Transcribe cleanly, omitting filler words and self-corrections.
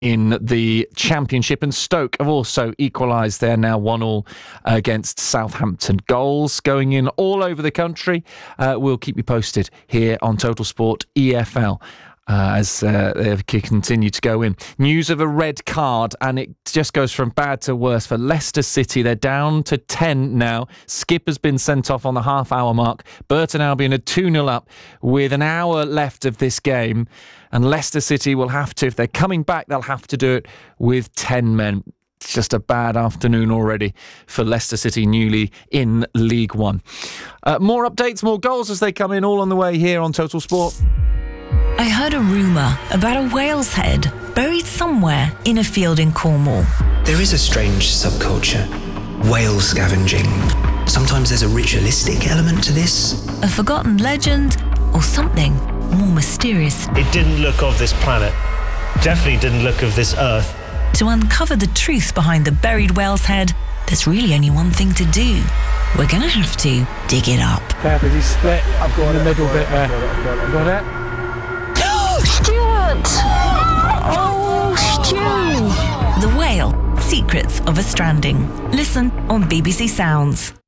in the Championship, and Stoke have also equalised. They're now 1-1 against Southampton. Goals going in all over the country. We'll keep you posted here on Total Sport EFL as they continue to go in. News of a red card, and it just goes from bad to worse for Leicester City. They're down to 10 now. Skip has been sent off on the half-hour mark. Burton Albion are 2-0 up with an hour left of this game, and Leicester City will have to, if they're coming back, they'll have to do it with 10 men. It's just a bad afternoon already for Leicester City, newly in League One. More updates, more goals as they come in, all on the way here on Total Sport. I heard a rumour about a whale's head buried somewhere in a field in Cornwall. There is a strange subculture, whale scavenging. Sometimes there's a ritualistic element to this. A forgotten legend or something more mysterious. It didn't look of this planet. Definitely didn't look of this Earth. To uncover the truth behind the buried whale's head, there's really only one thing to do. We're going to have to dig it up. Careful, he's split. I've got in the middle bit there. Got it? Stuart! Oh, Stu! The Whale, Secrets of a Stranding. Listen on BBC Sounds.